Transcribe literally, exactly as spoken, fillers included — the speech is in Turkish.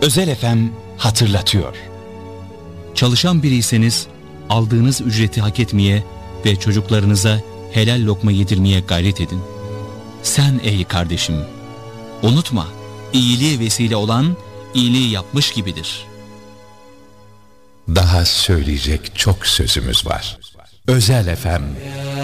Özel F M hatırlatıyor. Çalışan biriyseniz aldığınız ücreti hak etmeye ve çocuklarınıza helal lokma yedirmeye gayret edin. Sen ey kardeşim, unutma, iyiliğe vesile olan iyiliği yapmış gibidir. Daha söyleyecek çok sözümüz var. Özel F M